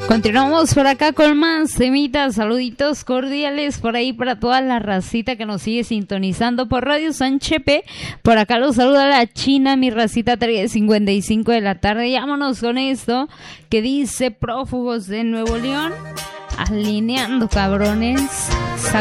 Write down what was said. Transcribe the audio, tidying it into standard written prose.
Continuamos por acá con más temitas, saluditos cordiales por ahí para toda la racita que nos sigue sintonizando por Radio San Chepe. Por acá los saluda la China, mi racita 3:55 de la tarde. Vámonos con esto que dice Prófugos de Nuevo León, alineando cabrones.